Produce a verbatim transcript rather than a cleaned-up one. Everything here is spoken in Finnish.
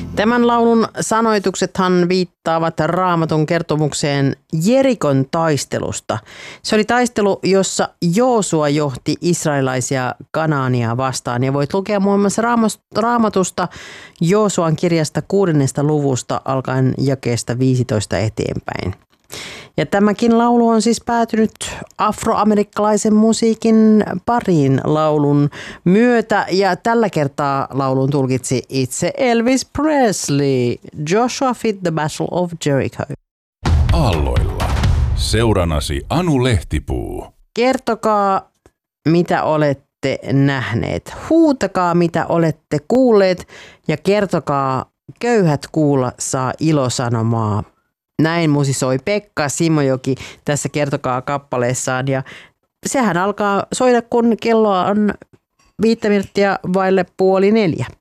Tämän laulun sanoituksethan viittaavat Raamatun kertomukseen Jerikon taistelusta. Se oli taistelu, jossa Joosua johti israelaisia Kanaania vastaan. Ja voit lukea muun muassa Raamatusta Joosuan kirjasta kuudennesta luvusta alkaen jakeesta viisitoista eteenpäin. Ja tämäkin laulu on siis päätynyt afroamerikkalaisen musiikin pariin laulun myötä. Ja tällä kertaa laulun tulkitsi itse Elvis Presley. Joshua Fit the Battle of Jericho. Aalloilla. Seuranasi Anu Lehtipuu. Kertokaa, mitä olette nähneet. Huutakaa, mitä olette kuulleet. Ja kertokaa, köyhät kuulla saa ilosanomaa. Näin musisoi Pekka Simojoki tässä Kertokaa kappaleessaan ja sehän alkaa soida, kun kello on viittä minuuttia vaille puoli neljä.